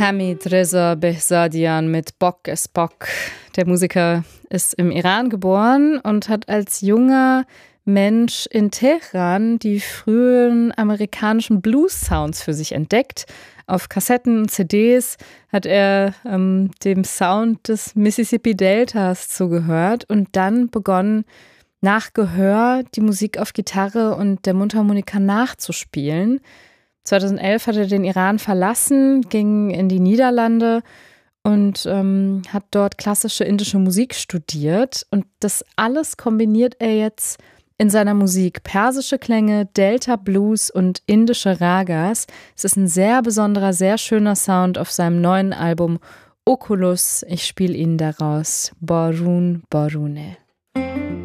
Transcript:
Hamid Reza Behzadian mit Bock ist Bock. Der Musiker ist im Iran geboren und hat als junger Mensch in Teheran die frühen amerikanischen Blues-Sounds für sich entdeckt. Auf Kassetten und CDs hat er dem Sound des Mississippi-Deltas zugehört und dann begonnen, nach Gehör die Musik auf Gitarre und der Mundharmonika nachzuspielen. 2011 hat er den Iran verlassen, ging in die Niederlande und hat dort klassische indische Musik studiert. Und das alles kombiniert er jetzt in seiner Musik. Persische Klänge, Delta Blues und indische Ragas. Es ist ein sehr besonderer, sehr schöner Sound auf seinem neuen Album Oculus. Ich spiele Ihnen daraus Barun Barune.